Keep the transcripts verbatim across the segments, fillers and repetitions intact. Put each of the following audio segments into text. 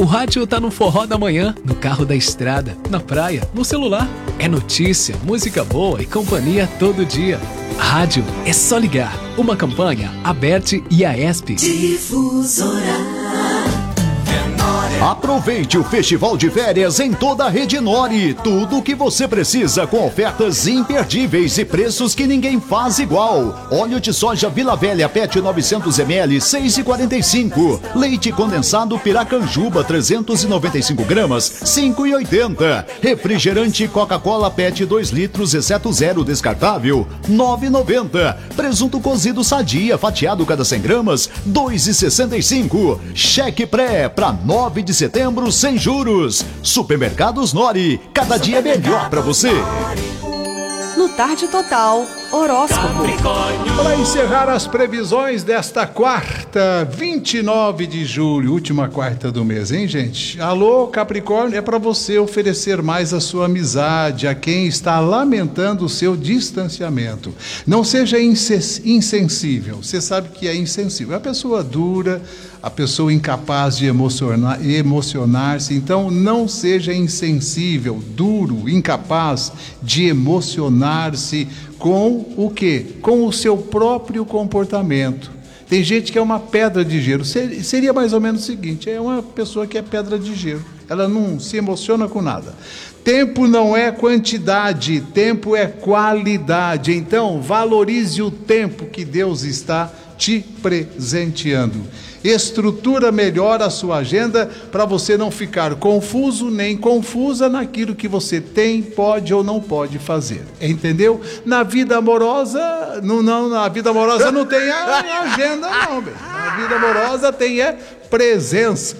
O rádio tá no forró da manhã, no carro da estrada, na praia, no celular. É notícia, música boa e companhia todo dia. Rádio é só ligar. Uma campanha Aberte e Aesp. Difusora. Aproveite o festival de férias em toda a rede Nori. Tudo o que você precisa com ofertas imperdíveis e preços que ninguém faz igual. Óleo de soja Vila Velha P E T novecentos mililitros, seis reais e quarenta e cinco. Leite condensado Piracanjuba trezentos e noventa e cinco gramas, cinco reais e oitenta. Refrigerante Coca-Cola P E T dois litros, exceto zero descartável, nove reais e noventa. Presunto cozido Sadia fatiado cada cem gramas, dois reais e sessenta e cinco. Cheque pré para nove de setembro sem juros. Supermercados Nori, cada dia é melhor para você. No Tarde Total, horóscopo. Para encerrar as previsões desta quarta, vinte e nove de julho, última quarta do mês, hein, gente? Alô, Capricórnio, é para você oferecer mais a sua amizade a quem está lamentando o seu distanciamento. Não seja insensível, você sabe que é insensível. É a pessoa dura, a pessoa incapaz de emocionar, emocionar-se, então não seja insensível, duro, incapaz de emocionar-se com o quê? Com o seu próprio comportamento. Tem gente que é uma pedra de gelo. Seria mais ou menos o seguinte, é uma pessoa que é pedra de gelo. Ela não se emociona com nada. Tempo não é quantidade, tempo é qualidade. Então, valorize o tempo que Deus está te presenteando. Estrutura melhor a sua agenda para você não ficar confuso nem confusa naquilo que você tem, pode ou não pode fazer. Entendeu? Na vida amorosa, não, não, na vida amorosa não tem a agenda não, bem. Na vida amorosa tem é presença.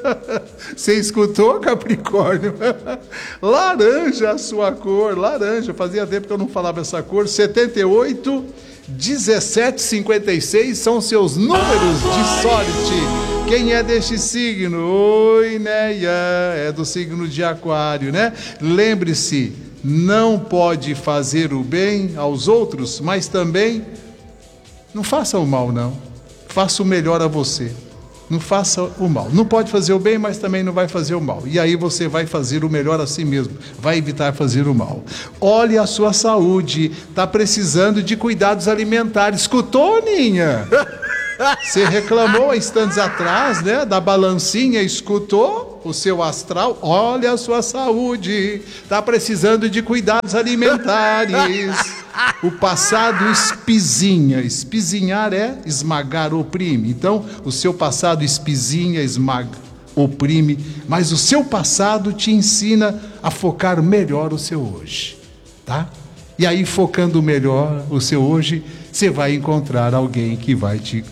Você escutou, Capricórnio? Laranja a sua cor, laranja. Fazia tempo que eu não falava essa cor. setenta e oito dezessete cinquenta e seis são seus números de sorte. Quem é deste signo? Oi, Neia, é do signo de Aquário, né? Lembre-se, não pode fazer o bem aos outros, mas também não faça o mal, não. Faça o melhor a você. Não faça o mal. Não pode fazer o bem, mas também não vai fazer o mal. E aí você vai fazer o melhor a si mesmo. Vai evitar fazer o mal. Olhe a sua saúde. Está precisando de cuidados alimentares. Escutou, Ninha? Você reclamou há instantes atrás, né? Da balancinha. Escutou o seu astral? Olhe a sua saúde. Está precisando de cuidados alimentares. O passado espizinha. Espizinhar é esmagar, oprime. Então, o seu passado espizinha, esmaga, oprime. Mas o seu passado te ensina a focar melhor o seu hoje. Tá? E aí, focando melhor o seu hoje, você vai encontrar alguém que vai te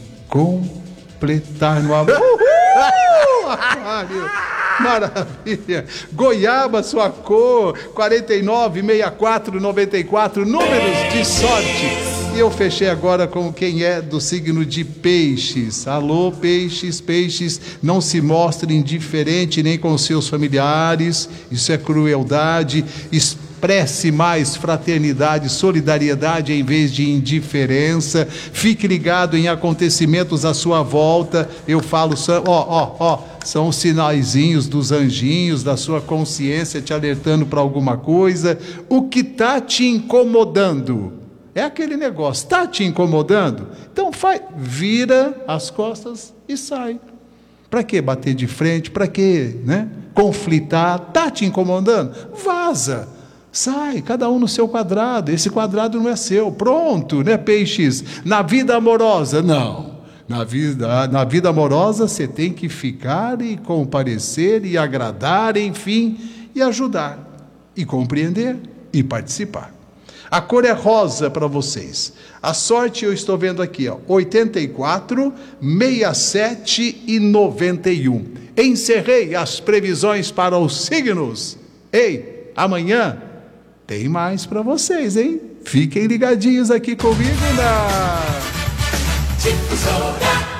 completar no amor. Uhul! Aquário! Maravilha! Goiaba, sua cor, quarenta e nove, sessenta e quatro, noventa e quatro, números de sorte. E eu fechei agora com quem é do signo de Peixes. Alô, Peixes, Peixes, não se mostre indiferente nem com seus familiares, isso é crueldade. Expresse mais fraternidade, solidariedade em vez de indiferença. Fique ligado em acontecimentos à sua volta. Eu falo, ó, ó, ó, são os sinaizinhos dos anjinhos, da sua consciência te alertando para alguma coisa. O que está te incomodando? É aquele negócio, está te incomodando? Então faz, vira as costas e sai. Para que bater de frente? Para que, né, conflitar? Está te incomodando? Vaza. Sai, cada um no seu quadrado. Esse quadrado não é seu. Pronto, né, Peixes? Na vida amorosa, não. Na vida, na vida amorosa você tem que ficar e comparecer e agradar, enfim, e ajudar, e compreender e participar. A cor é rosa para vocês. A sorte eu estou vendo aqui, ó, oitenta e quatro, sessenta e sete e noventa e um. Encerrei as previsões para os signos. Ei, amanhã tem mais para vocês, hein? Fiquem ligadinhos aqui comigo na Difusora.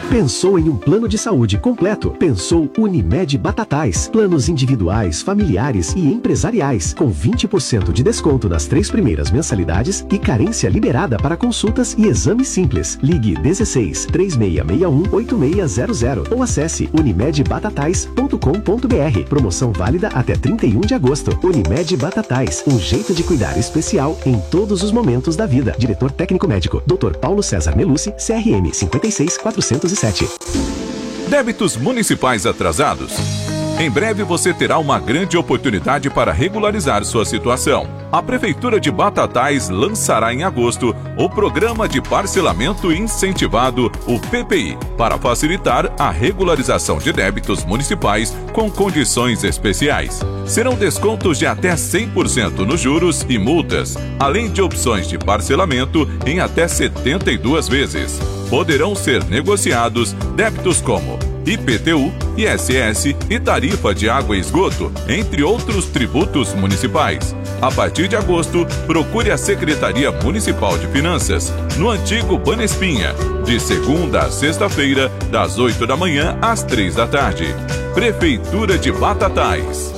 Pensou em um plano de saúde completo? Pensou Unimed Batatais. Planos individuais, familiares e empresariais, com vinte por cento de desconto nas três primeiras mensalidades e carência liberada para consultas e exames simples. Ligue dezesseis, três seis seis um, oito seis zero zero ou acesse unimed batatais ponto com ponto br. Promoção válida até trinta e um de agosto. Unimed Batatais, um jeito de cuidar especial em todos os momentos da vida. Diretor técnico médico, doutor Paulo César Melucci, C R M cinquenta e seis, quatrocentos e sete. Débitos municipais atrasados? Em breve você terá uma grande oportunidade para regularizar sua situação. A Prefeitura de Batatais lançará em agosto o Programa de Parcelamento Incentivado, o P P I, para facilitar a regularização de débitos municipais com condições especiais. Serão descontos de até cem por cento nos juros e multas, além de opções de parcelamento em até setenta e duas vezes. Poderão ser negociados débitos como I P T U, I S S e tarifa de água e esgoto, entre outros tributos municipais. A partir de agosto, procure a Secretaria Municipal de Finanças, no antigo Banespinha, de segunda a sexta-feira, das oito da manhã às três da tarde. Prefeitura de Batatais.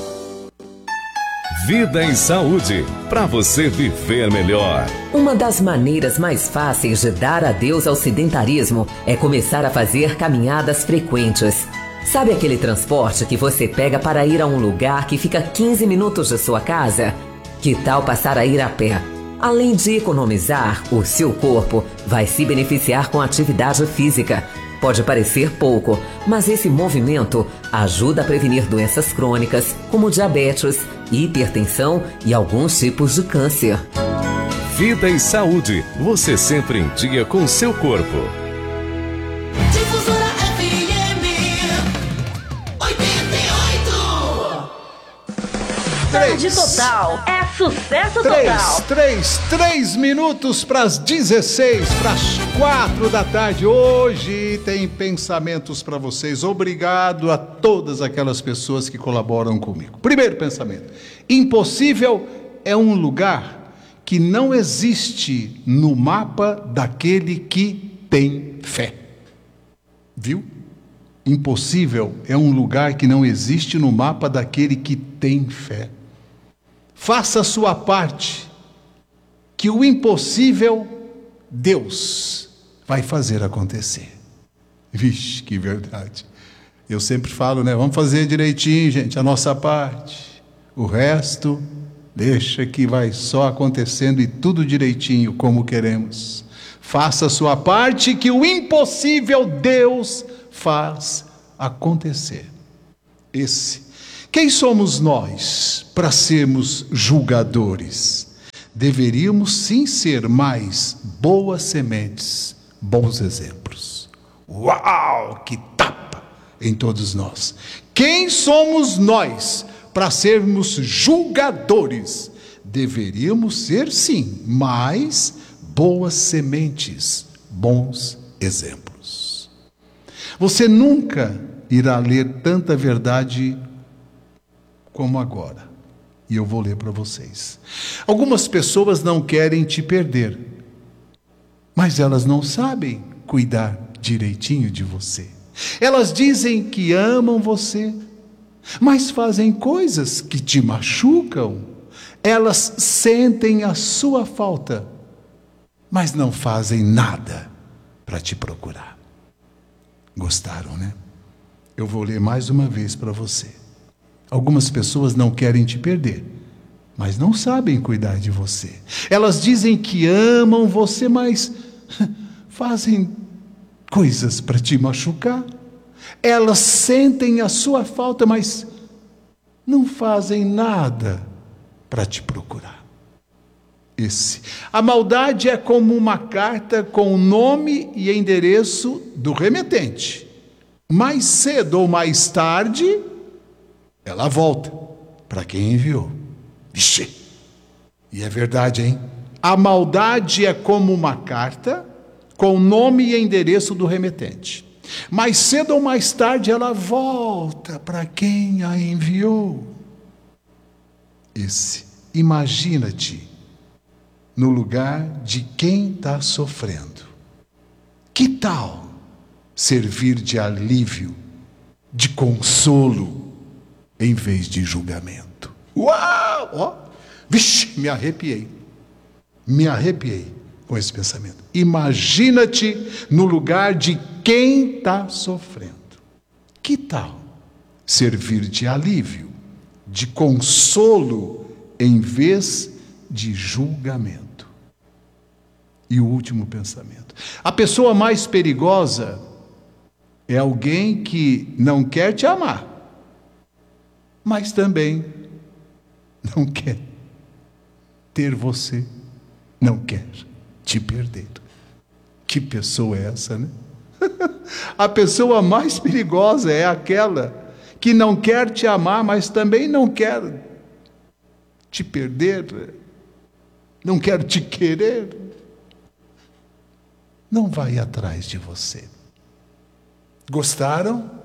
Vida em Saúde, para você viver melhor. Uma das maneiras mais fáceis de dar adeus ao sedentarismo é começar a fazer caminhadas frequentes. Sabe aquele transporte que você pega para ir a um lugar que fica quinze minutos de sua casa? Que tal passar a ir a pé? Além de economizar, o seu corpo vai se beneficiar com atividade física. Pode parecer pouco, mas esse movimento ajuda a prevenir doenças crônicas, como diabetes, hipertensão e alguns tipos de câncer. Vida e Saúde, você sempre em dia com seu corpo. Difusora F M oitenta e oito. Tarde Total é sucesso três, total. Três, três minutos para as dezesseis, para as quatro da tarde. Hoje tem pensamentos para vocês. Obrigado a todas aquelas pessoas que colaboram comigo. Primeiro pensamento: impossível é um lugar que não existe no mapa daquele que tem fé. Viu? Impossível é um lugar que não existe no mapa daquele que tem fé. Faça a sua parte, que o impossível Deus vai fazer acontecer. Vixe, que verdade. Eu sempre falo, né? Vamos fazer direitinho, gente, a nossa parte. O resto, deixa que vai só acontecendo e tudo direitinho como queremos. Faça a sua parte, que o impossível Deus faz acontecer. Esse. Quem somos nós para sermos julgadores? Deveríamos sim ser mais boas sementes, bons exemplos. Uau, que tapa em todos nós. Quem somos nós para sermos julgadores? Deveríamos ser sim mais boas sementes, bons exemplos. Você nunca irá ler tanta verdade como agora. E eu vou ler para vocês. Algumas pessoas não querem te perder, mas elas não sabem cuidar direitinho de você. Elas dizem que amam você, mas fazem coisas que te machucam. Elas sentem a sua falta, mas não fazem nada para te procurar. Gostaram, né? Eu vou ler mais uma vez para você. Algumas pessoas não querem te perder, mas não sabem cuidar de você. Elas dizem que amam você, mas fazem coisas para te machucar. Elas sentem a sua falta, mas não fazem nada para te procurar. Esse. A maldade é como uma carta com o nome e endereço do remetente. Mais cedo ou mais tarde, ela volta para quem enviou. Vixe! E é verdade, hein? A maldade é como uma carta com o nome e endereço do remetente. Mais cedo ou mais tarde ela volta para quem a enviou. Esse. Imagina-te no lugar de quem está sofrendo. Que tal servir de alívio, de consolo, em vez de julgamento. Uau! Ó, vixe, me arrepiei. Me arrepiei com esse pensamento. Imagina-te no lugar de quem está sofrendo. Que tal servir de alívio, de consolo, em vez de julgamento? E o último pensamento. A pessoa mais perigosa é alguém que não quer te amar, mas também não quer ter você, não quer te perder. Que pessoa é essa, né? A pessoa mais perigosa é aquela que não quer te amar, mas também não quer te perder, não quer te querer, não vai atrás de você. Gostaram?